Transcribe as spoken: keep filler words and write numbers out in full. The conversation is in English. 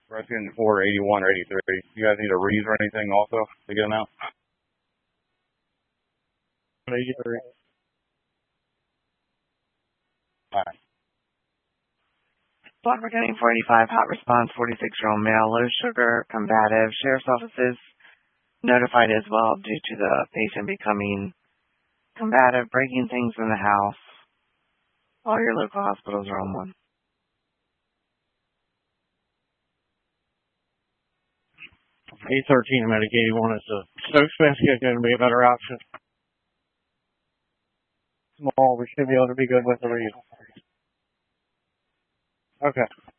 Redskins four eighty-one or eighty-three. You guys need a read or anything also to get them out? eighty-three. Alright. Block County four eighty-five, hot response, forty-six-year-old male, low sugar, combative. Sheriff's office is notified as well due to the patient becoming combative, breaking things in the house. All your local hospitals are on one. eight thirteen and Medic eighty-one is the Stokes Biscuit going to be a better option. Small, we should be able to be good with the read. Okay.